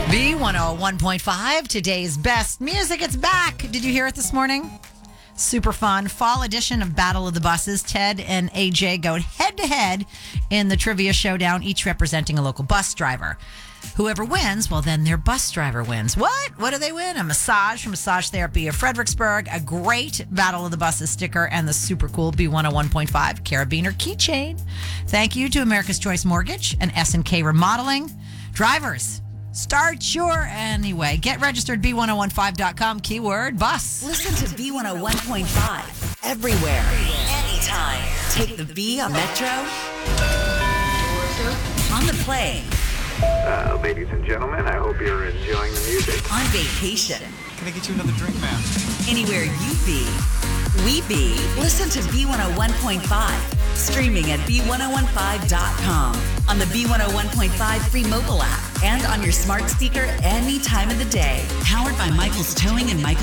B101.5, today's best music. It's back. Did you hear it this morning? Super fun. Fall edition of Battle of the Buses. Ted and AJ go head to head in the trivia showdown, each representing a local bus driver. Whoever wins, well, then their bus driver wins. What? What do they win? A massage from Massage Therapy of Fredericksburg, a great Battle of the Buses sticker, and the super cool B101.5 Carabiner keychain. Thank you to America's Choice Mortgage and S&K Remodeling. Drivers, start your anyway. Get registered B1015.com, keyword bus. Listen to B101.5 everywhere, anytime. Take the B on Metro, on the plane, Ladies and gentlemen, I hope you're enjoying the music. on vacation, Can I get you another drink, ma'am? anywhere you be, we be. Listen to B101.5. Streaming at B1015.com, on the B101.5 free mobile app, and on your smart speaker any time of the day. Powered by Michael's Towing and Michael's